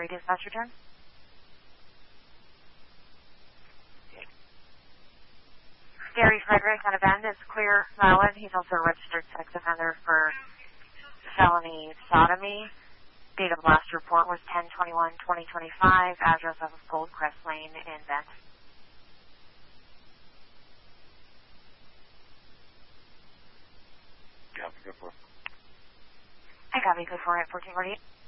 3 dispatch return. Gary Frederick out of Bend is clear, valid. He's also a registered sex offender for felony sodomy. Date of last report was 10/21/2025. Address of Goldcrest Lane in Bend. Copy, go for it. I copy, good for it, 1448.